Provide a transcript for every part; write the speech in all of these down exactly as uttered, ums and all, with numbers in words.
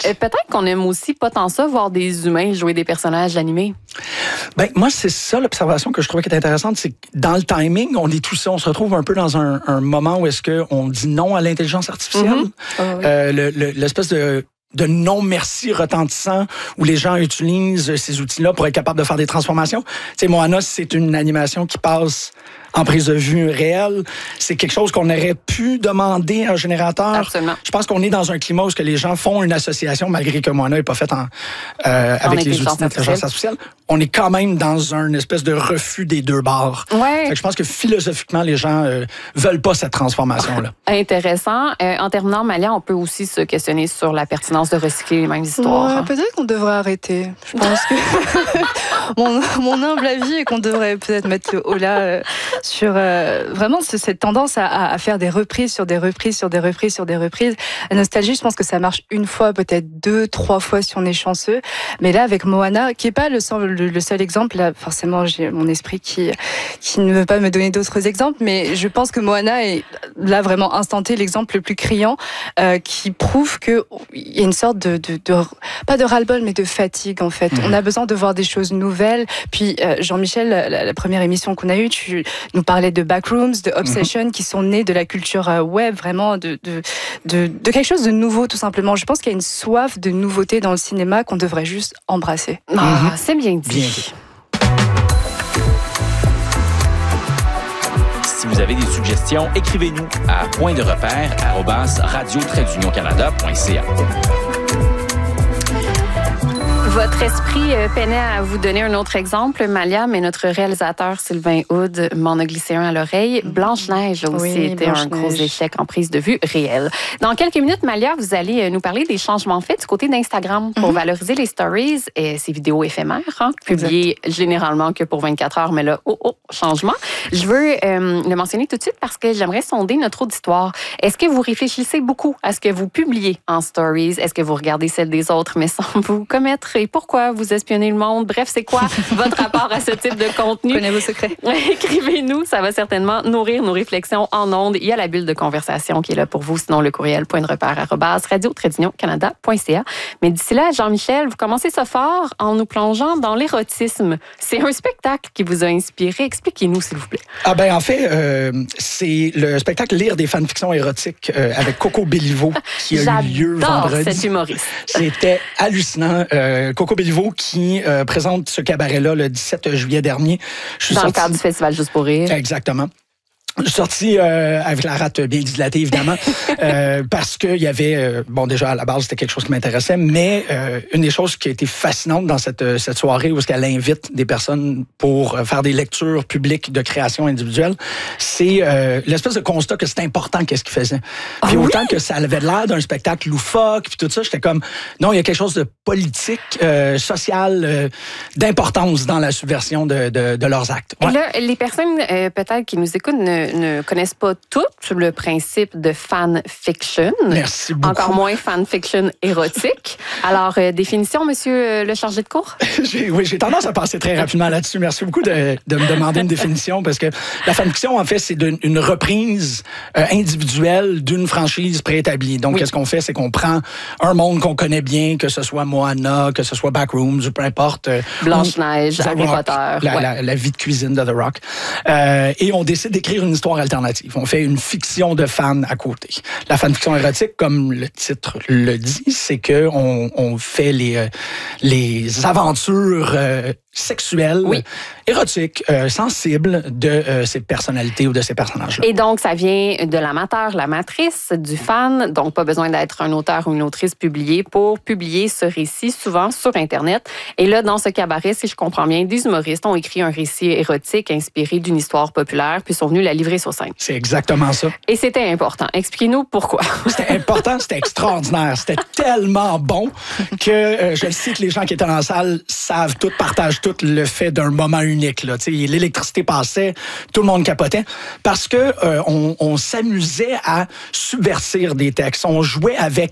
Euh, peut-être qu'on aime aussi pas tant ça, voir des humains jouer des personnages animés. Ben, moi, c'est ça l'observation que je trouvais qui était intéressante, c'est que dans le timing, on est tous, on se retrouve un peu dans un, un moment où est-ce qu'on dit non à l'intelligence artificielle. Mm-hmm. Oh, oui. euh, le, le, l'espèce de de non-merci retentissant où les gens utilisent ces outils-là pour être capables de faire des transformations. Tu sais, Moana, c'est une animation qui passe en prise de vue réelle. C'est quelque chose qu'on aurait pu demander à un générateur. Absolument. Je pense qu'on est dans un climat où que les gens font une association, malgré que Moana n'est pas faite en, euh, en avec les outils d'intelligence artificielle. On est quand même dans un espèce de refus des deux bords. Ouais. Fait que je pense que philosophiquement, les gens euh, veulent pas cette transformation-là. Intéressant. Euh, en terminant, Malia, on peut aussi se questionner sur la pertinence de recycler les mêmes histoires. Ouais, hein. Peut-être qu'on devrait arrêter. Je pense que mon, mon humble avis est qu'on devrait peut-être mettre le haut là euh, sur euh, vraiment cette tendance à, à faire des reprises sur des reprises sur des reprises sur des reprises. La nostalgie, je pense que ça marche une fois, peut-être deux, trois fois si on est chanceux. Mais là, avec Moana, qui est pas le seul, le, le seul exemple, là, forcément, j'ai mon esprit qui qui ne veut pas me donner d'autres exemples, mais je pense que Moana est là vraiment instanté l'exemple le plus criant euh, qui prouve que il y a une sorte de, de, de pas de ras-le-bol, mais de fatigue en fait. Mmh. On a besoin de voir des choses nouvelles. Puis euh, Jean-Michel, la, la première émission qu'on a eue, tu nous parlais de Backrooms, de Obsession, mmh. qui sont nés de la culture web, vraiment de, de, de, de quelque chose de nouveau tout simplement. Je pense qu'il y a une soif de nouveauté dans le cinéma qu'on devrait juste embrasser. Ah, mmh. C'est bien dit. Bien dit. Si vous avez des suggestions, écrivez-nous à point de repère arobase radio trait d'union canada point c a. Votre esprit peinait à vous donner un autre exemple, Malia, mais notre réalisateur Sylvain Hood m'en a glissé un à l'oreille. Blanche-Neige a aussi oui, été Blanche-Neige. un gros échec en prise de vue réelle. Dans quelques minutes, Malia, vous allez nous parler des changements faits du côté d'Instagram pour mm-hmm. valoriser les stories et ces vidéos éphémères, hein, publiées généralement que pour vingt-quatre heures, mais là, oh, oh, changement. Je veux euh, le mentionner tout de suite parce que j'aimerais sonder notre auditoire. Est-ce que vous réfléchissez beaucoup à ce que vous publiez en stories? Est-ce que vous regardez celles des autres, mais sans vous commettre? Et pourquoi vous espionnez le monde? Bref, c'est quoi votre rapport à ce type de contenu? Connaissez vos secrets. Écrivez-nous, ça va certainement nourrir nos réflexions en ondes. Il y a la bulle de conversation qui est là pour vous, sinon le courriel point de repère arobase radio trait d'union canada point c a. Mais d'ici là, Jean-Michel, vous commencez ça fort en nous plongeant dans l'érotisme. C'est un spectacle qui vous a inspiré. Expliquez-nous, s'il vous plaît. Ah ben en fait, euh, c'est le spectacle Lire des fanfictions érotiques euh, avec Coco Béliveau qui a eu lieu vendredi. J'adore cet humoriste. C'était hallucinant. Euh, Coco Béliveau qui euh, présente ce cabaret-là le dix-sept juillet dernier. Je suis Dans sorti... le cadre du Festival Juste pour rire. Exactement. Je suis sorti euh, avec la rate bien dilatée, évidemment, euh, parce qu'il y avait, euh, bon, déjà, à la base, c'était quelque chose qui m'intéressait, mais euh, une des choses qui a été fascinante dans cette, cette soirée où est-ce qu'elle invite des personnes pour faire des lectures publiques de création individuelle, c'est euh, l'espèce de constat que c'est important qu'est-ce qu'ils faisaient. Puis oh, autant oui? que ça avait l'air d'un spectacle loufoque, puis tout ça, j'étais comme, non, il y a quelque chose de politique, euh, social, euh, d'importance dans la subversion de, de, de leurs actes. Ouais. Et là, les personnes, euh, peut-être, qui nous écoutent, ne ne connaissent pas tout le principe de fanfiction. Merci beaucoup. Encore moins fanfiction érotique. Alors, euh, définition, monsieur euh, le chargé de cours? j'ai, oui, j'ai tendance à passer très rapidement là-dessus. Merci beaucoup de, de me demander une définition parce que la fanfiction, en fait, c'est de, une reprise euh, individuelle d'une franchise préétablie. Donc, oui. qu'est-ce qu'on fait? C'est qu'on prend un monde qu'on connaît bien, que ce soit Moana, que ce soit Backrooms, ou peu importe. Euh, Blanche-Neige, Harry Potter. La, ouais. la, la vie de cuisine de The Rock. Euh, et on décide d'écrire une histoire alternative. On fait une fiction de fans à côté. La fanfiction érotique, comme le titre le dit, c'est que on, on fait les euh, les aventures euh, sexuelles, oui. érotiques, euh, sensibles de euh, ces personnalités ou de ces personnages-là. Et donc, ça vient de l'amateur, l'amatrice, du fan. Donc, pas besoin d'être un auteur ou une autrice publiée pour publier ce récit, souvent sur Internet. Et là, dans ce cabaret, si je comprends bien, des humoristes ont écrit un récit érotique inspiré d'une histoire populaire, puis sont venus la livrer sur scène. C'est exactement ça. Et c'était important. Expliquez-nous pourquoi. C'était important, c'était extraordinaire. C'était tellement bon que euh, je sais que les gens qui étaient dans la salle savent tout, partagent tout le fait d'un moment unique. Là. L'électricité passait, tout le monde capotait, parce que euh, on, on s'amusait à subvertir des textes. On jouait avec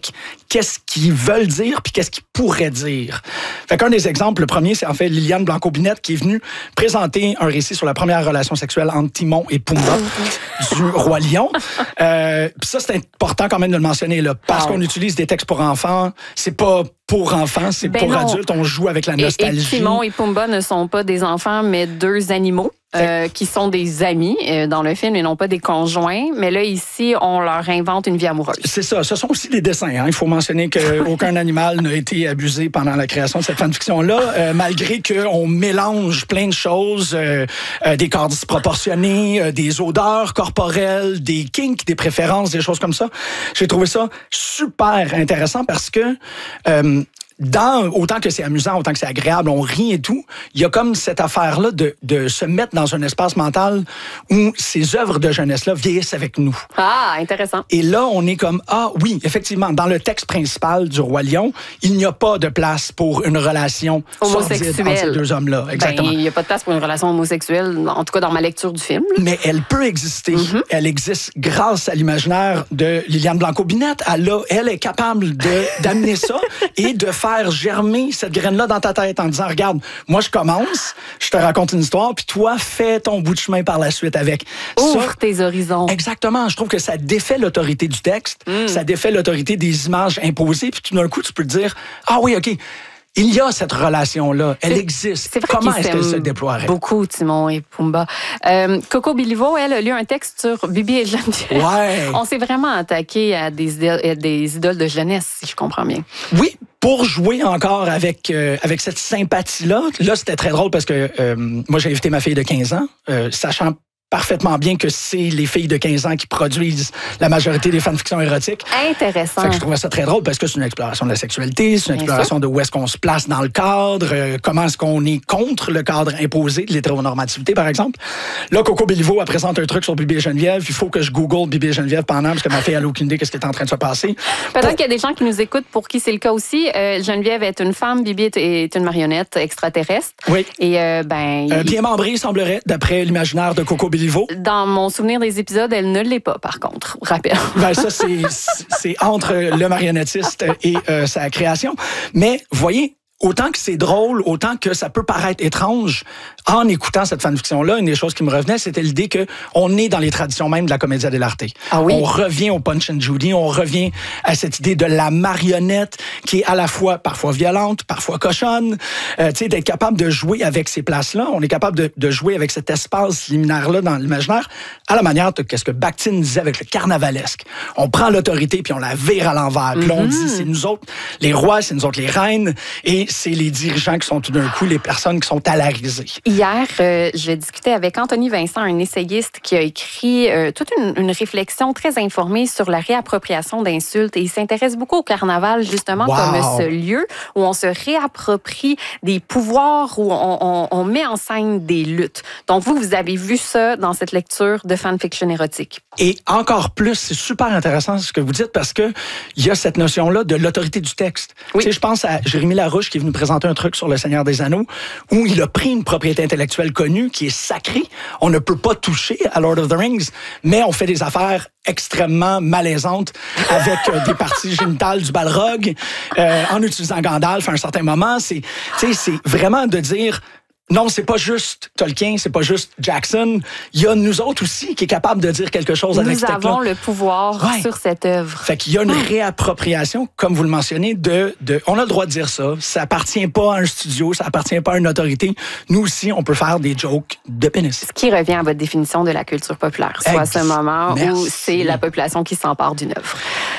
qu'est-ce qu'ils veulent dire puis qu'est-ce qu'ils pourraient dire. Fait qu'un des exemples, le premier, c'est en fait Liliane Blanco-Binette qui est venue présenter un récit sur la première relation sexuelle entre Timon et Pumba du Roi Lion. Euh, puis ça, c'est important quand même de le mentionner, là, parce qu'on utilise des textes pour enfants. C'est pas pour enfants, c'est ben pour non. adultes. On joue avec la nostalgie. Et, et Timon et Pumba ne sont pas des enfants, mais deux animaux. Euh, qui sont des amis euh, dans le film et non pas des conjoints. Mais là, ici, on leur invente une vie amoureuse. C'est ça. Ce sont aussi des dessins. Hein. Il faut mentionner qu'aucun animal n'a été abusé pendant la création de cette fanfiction-là, euh, malgré qu'on mélange plein de choses, euh, euh, des corps disproportionnés, euh, des odeurs corporelles, des kinks, des préférences, des choses comme ça. J'ai trouvé ça super intéressant parce que... Euh, Dans, autant que c'est amusant, autant que c'est agréable, on rit et tout, il y a comme cette affaire-là de, de se mettre dans un espace mental où ces œuvres de jeunesse-là vieillissent avec nous. Ah, intéressant. Et là, on est comme, ah oui, effectivement, dans le texte principal du Roi Lion, il n'y a pas de place pour une relation sordide entre ces deux hommes-là. Exactement. Ben, il n'y a pas de place pour une relation homosexuelle, en tout cas dans ma lecture du film. Mais elle peut exister. Mm-hmm. Elle existe grâce à l'imaginaire de Liliane Blanco-Binette. Elle, a, elle est capable de, d'amener ça et de faire germer cette graine-là dans ta tête en disant, regarde, moi je commence, je te raconte une histoire, puis toi, fais ton bout de chemin par la suite avec. Ouvre ça, tes horizons. Exactement. Je trouve que ça défait l'autorité du texte, mm. ça défait l'autorité des images imposées, puis tout d'un coup, tu peux te dire, ah oui, OK, il y a cette relation-là, elle c'est, existe. C'est vrai Comment est-ce qu'elle se déploierait? Beaucoup, Timon et Pumba. Euh, Coco Béliveau, elle, a lu un texte sur Bibi et Geneviève. Ouais. On s'est vraiment attaqué à des idoles, à des idoles de jeunesse, si je comprends bien. Oui, pour jouer encore avec, euh, avec cette sympathie-là. Là, c'était très drôle parce que euh, moi, j'ai invité ma fille de quinze ans, euh, sachant parfaitement bien que c'est les filles de quinze ans qui produisent la majorité des fanfictions érotiques. Intéressant. Fait que je trouvais ça très drôle parce que c'est une exploration de la sexualité, c'est une bien exploration sûr. De où est-ce qu'on se place dans le cadre, euh, comment est-ce qu'on est contre le cadre imposé de l'hétéronormativité, par exemple. Là, Coco Béliveau, elle présente un truc sur Bibi et Geneviève. Il faut que je google Bibi et Geneviève pendant, parce que ma fille n'a aucune idée de ce qui est en train de se passer. Peut-être pour... qu'il y a des gens qui nous écoutent pour qui c'est le cas aussi. Euh, Geneviève est une femme, Bibi est, est une marionnette extraterrestre. Oui. Et euh, ben... Euh, bien membrée, semblerait, d'après l'imaginaire de Coco Béliveau. Dans mon souvenir des épisodes, elle ne l'est pas, par contre. Rappel. Ben ça, c'est, c'est entre le marionnettiste et euh, sa création. Mais, voyez, autant que c'est drôle, autant que ça peut paraître étrange, en écoutant cette fanfiction-là, une des choses qui me revenait, c'était l'idée qu'on est dans les traditions même de la commedia dell'arte. Ah oui? On revient au Punch and Judy, on revient à cette idée de la marionnette qui est à la fois parfois violente, parfois cochonne. Euh, tu sais, d'être capable de jouer avec ces places-là, on est capable de, de jouer avec cet espace liminaire-là dans l'imaginaire, à la manière de ce que Bakhtin disait avec le carnavalesque. On prend l'autorité puis on la vire à l'envers. Puis là, on dit, c'est nous autres les rois, c'est nous autres les reines, et c'est les dirigeants qui sont tout d'un coup les personnes qui sont talarisées. Hier, euh, je discutais avec Anthony Vincent, un essayiste qui a écrit euh, toute une, une réflexion très informée sur la réappropriation d'insultes. Et il s'intéresse beaucoup au carnaval, justement, wow. comme ce lieu où on se réapproprie des pouvoirs, où on, on, on met en scène des luttes. Donc, vous, vous avez vu ça dans cette lecture de fanfiction érotique. Et encore plus, c'est super intéressant ce que vous dites parce que il y a cette notion-là de l'autorité du texte. Oui. Tu sais, je pense à Jérémy Larouche qui est venu présenter un truc sur Le Seigneur des Anneaux où il a pris une propriété intellectuelle connue qui est sacrée. On ne peut pas toucher à Lord of the Rings, mais on fait des affaires extrêmement malaisantes avec euh, des parties génitales du Balrog euh, en utilisant Gandalf à un certain moment. C'est, tu sais, c'est vraiment de dire... Non, c'est pas juste Tolkien, c'est pas juste Jackson. Il y a nous autres aussi qui est capable de dire quelque chose avec ce texte-là. Nous avons le pouvoir ouais. sur cette œuvre. Fait qu'il y a une ouais. réappropriation, comme vous le mentionnez, de, de... On a le droit de dire ça. Ça appartient pas à un studio, ça appartient pas à une autorité. Nous aussi, on peut faire des jokes de pénis. Ce qui revient à votre définition de la culture populaire, soit Ex- ce moment Merci. Où c'est la population qui s'empare d'une œuvre.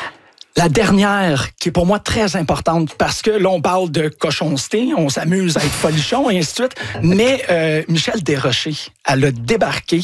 La dernière, qui est pour moi très importante, parce que là, on parle de cochonceté, on s'amuse à être folichon, et ainsi de suite, mais euh, Michel Desrochers, elle a débarqué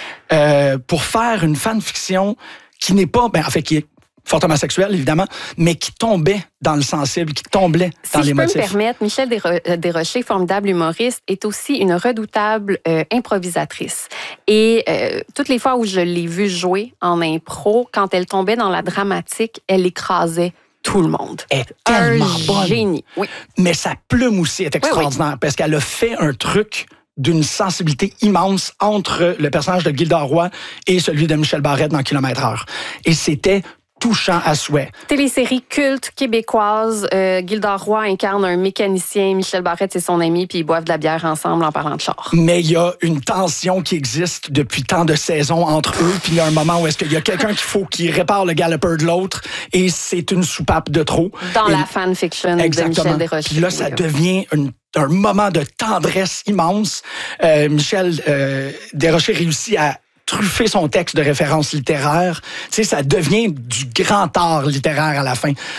euh, pour faire une fanfiction qui n'est pas, ben, en fait, qui est fortement sexuelle, évidemment, mais qui tombait dans le sensible, qui tombait dans si les motifs. Si je peux me permettre, Michel Desro- Desrochers, formidable humoriste, est aussi une redoutable euh, improvisatrice. Et euh, toutes les fois où je l'ai vue jouer en impro, quand elle tombait dans la dramatique, elle écrasait tout le monde. Elle est tellement un bonne. Génie. Oui. Mais sa plume aussi est extraordinaire, oui, oui. parce qu'elle a fait un truc d'une sensibilité immense entre le personnage de Gilda Roy et celui de Michel Barrette dans Kilomètre Heure. Et c'était touchant à souhait. Télésérie culte québécoise. Euh, Gilda Roy incarne un mécanicien. Michel Barrette, c'est son ami, puis ils boivent de la bière ensemble en parlant de char. Mais il y a une tension qui existe depuis tant de saisons entre eux, puis il y a un moment où est-ce qu'il y a quelqu'un qu'il faut qui répare le galloper de l'autre, et c'est une soupape de trop. Dans et, la fanfiction exactement. de Michel Desrochers. Puis là, ça oui, devient une un moment de tendresse immense. Euh, Michel euh, Desrochers réussit à truffer son texte de références littéraires. Tu sais, ça devient du grand art littéraire à la fin.